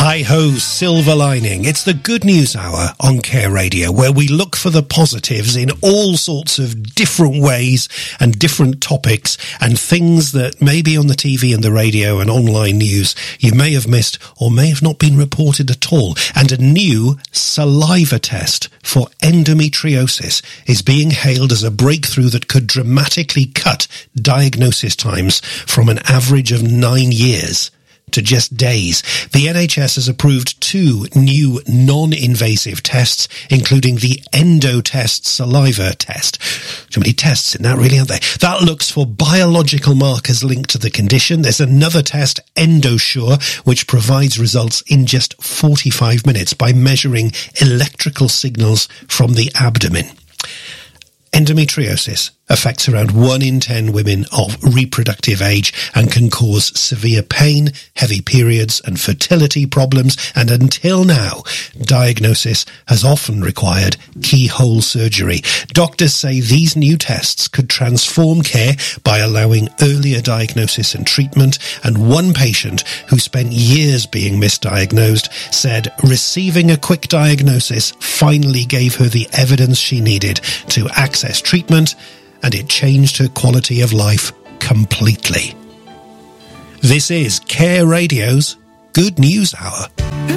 Hi-ho, silver lining. It's the Good News Hour on Care Radio, where we look for the positives in all sorts of different ways and different topics and things that may be on the TV and the radio and online news you may have missed or may have not been reported at all. And a new saliva test for endometriosis is being hailed as a breakthrough that could dramatically cut diagnosis times from an average of 9 years to just days. The NHS has approved 2 new non-invasive tests, including the EndoTest saliva test. Too many tests in that, really, aren't they? That looks for biological markers linked to the condition. There's another test, EndoSure, which provides results in just 45 minutes by measuring electrical signals from the abdomen. Endometriosis affects around 1 in 10 women of reproductive age and can cause severe pain, heavy periods and fertility problems, and until now, diagnosis has often required keyhole surgery. Doctors say these new tests could transform care by allowing earlier diagnosis and treatment, and one patient who spent years being misdiagnosed said receiving a quick diagnosis finally gave her the evidence she needed to access treatment, and it changed her quality of life completely. This is Care Radio's Good News Hour.